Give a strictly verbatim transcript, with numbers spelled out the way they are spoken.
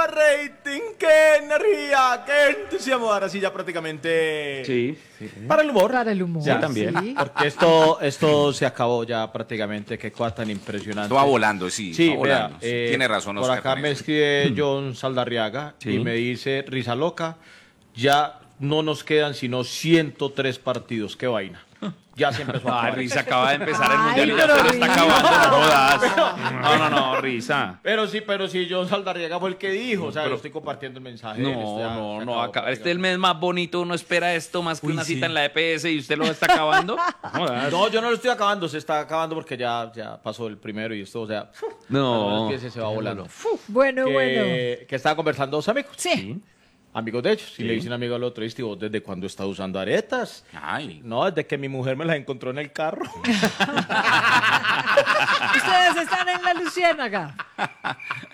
rating, qué energía, qué entusiasmo. Ahora sí ya prácticamente... Sí, sí. Para el humor. Para el humor. Ya también. Sí. Porque esto, esto se acabó ya prácticamente. Qué cosa tan impresionante. Esto va volando, sí. Sí, va vea, volando. sí. eh, Tiene razón, por Oscar. acá con me eso. escribe John Saldarriaga Sí. y me dice, risa loca, ya no nos quedan sino ciento tres partidos. Qué vaina. Ya se empezó a Ah, acabar. Risa acaba de empezar el Ay, mundial y ya pero se lo está Risa. acabando, no jodas. No, no, no, Risa. Pero sí, pero sí, John Saldarriaga fue el que dijo. O sea, Pero- yo estoy compartiendo el mensaje. No, esto ya no, se no, acabó acaba. Este es el prácticamente. mes más bonito, uno espera esto más que Uy, una sí. cita en la E P S y usted lo está acabando. No jodas. No, yo no lo estoy acabando, se está acabando porque ya, ya pasó el primero y esto, o sea, No. es que se va volando. Bueno, que, bueno. que estaba conversando dos amigos. Sí. Amigos de ellos. Y Sí. le dice un amigo al otro, ¿y vos desde cuándo está usando aretas? Ay. No, desde que mi mujer me las encontró en el carro. Ustedes están en la Luciérnaga.